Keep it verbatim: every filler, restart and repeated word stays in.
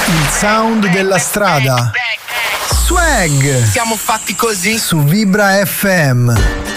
Il sound della strada. Swag. Siamo fatti così. Su Vibra F M.